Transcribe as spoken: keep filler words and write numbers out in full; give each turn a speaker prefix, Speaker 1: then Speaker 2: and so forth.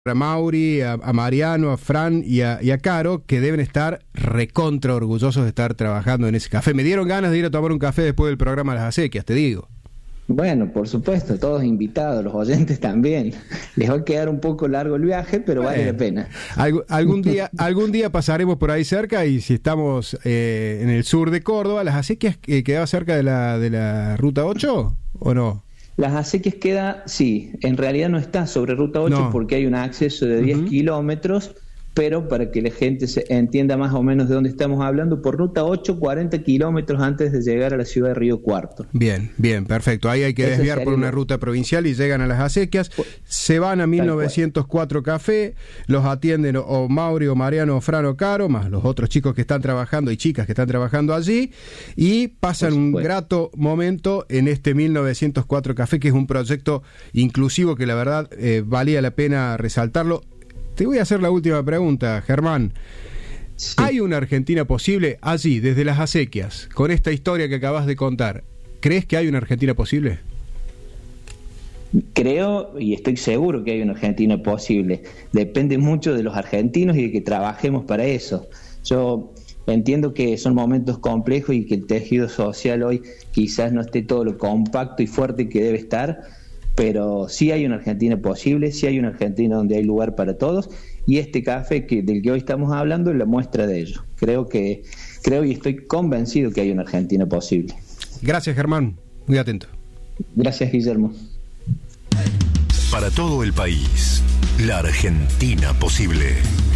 Speaker 1: a Mauri, a, a Mariano, a Fran y a, y a Caro, que deben estar recontra orgullosos de estar trabajando en ese café. Me dieron ganas de ir a tomar un café después del programa Las Acequias, te digo.
Speaker 2: Bueno, por supuesto, todos invitados, los oyentes también. Les va a quedar un poco largo el viaje, pero bueno, vale la pena.
Speaker 1: Alg- algún día algún día pasaremos por ahí cerca, y si estamos eh, en el sur de Córdoba, ¿Las Acequias eh, quedaba cerca de la, de la Ruta ocho o no?
Speaker 2: Las Acequias queda, sí, en realidad no está sobre Ruta ocho, no, porque hay un acceso de diez uh-huh. kilómetros, pero para que la gente se entienda más o menos de dónde estamos hablando, por Ruta ocho, cuarenta kilómetros antes de llegar a la ciudad de Río Cuarto.
Speaker 1: Bien, bien, perfecto. Ahí hay que Ese desviar por una lo... ruta provincial y llegan a Las Acequias. Se van a mil novecientos cuatro Café, los atienden o Mauri o Mariano o Fran o Caro, más los otros chicos que están trabajando y chicas que están trabajando allí, y pasan un grato momento en este mil novecientos cuatro Café, que es un proyecto inclusivo que la verdad eh, valía la pena resaltarlo. Te voy a hacer la última pregunta, Germán. Sí. ¿Hay una Argentina posible allí, desde Las Acequias, con esta historia que acabas de contar? ¿Crees que hay una Argentina posible?
Speaker 2: Creo y estoy seguro que hay una Argentina posible. Depende mucho de los argentinos y de que trabajemos para eso. Yo entiendo que son momentos complejos y que el tejido social hoy quizás no esté todo lo compacto y fuerte que debe estar, pero sí hay una Argentina posible, sí hay una Argentina donde hay lugar para todos, y este café que, del que hoy estamos hablando es la muestra de ello. Creo que, creo y estoy convencido que hay una Argentina posible.
Speaker 1: Gracias, Germán. Muy atento.
Speaker 2: Gracias, Guillermo.
Speaker 3: Para todo el país, la Argentina posible.